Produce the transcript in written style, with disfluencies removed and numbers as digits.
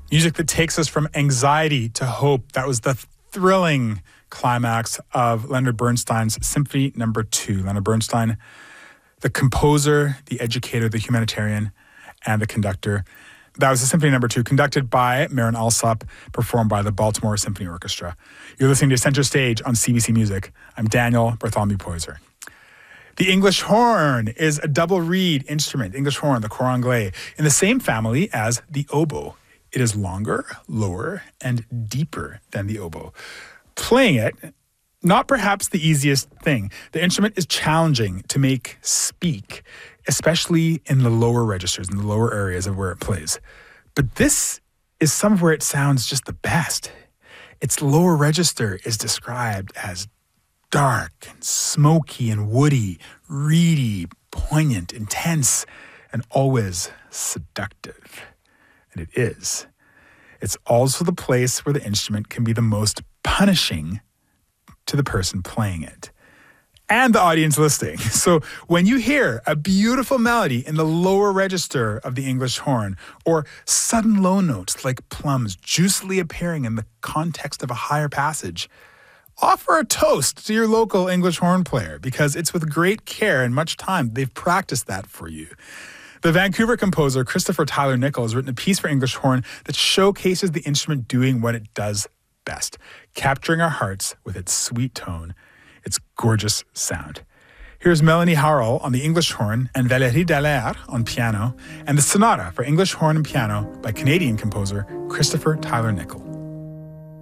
Music that takes us from anxiety to hope. That was the thrilling climax of Leonard Bernstein's Symphony No. 2. Leonard Bernstein, the composer, the educator, the humanitarian, and the conductor. That was the Symphony No. 2, conducted by Marin Alsop, performed by the Baltimore Symphony Orchestra. You're listening to Center Stage on CBC Music. I'm Daniel Bartholomew Poyser. The English horn is a double reed instrument, English horn, the cor anglais, in the same family as the oboe. It is longer, lower, and deeper than the oboe. Playing it, not perhaps the easiest thing. The instrument is challenging to make speak, especially in the lower registers, in the lower areas of where it plays. But this is some of where it sounds just the best. Its lower register is described as dark and smoky and woody, reedy, poignant, intense, and always seductive. And it is. It's also the place where the instrument can be the most punishing to the person playing it and the audience listening. So when you hear a beautiful melody in the lower register of the English horn, or sudden low notes like plums juicily appearing in the context of a higher passage, offer a toast to your local English horn player, because it's with great care and much time they've practiced that for you. The Vancouver composer Christopher Tyler Nickel has written a piece for English horn that showcases the instrument doing what it does best, capturing our hearts with its sweet tone, its gorgeous sound. Here's Melanie Harrell on the English horn and Valérie Dallaire on piano, and the Sonata for English horn and piano by Canadian composer Christopher Tyler Nickel.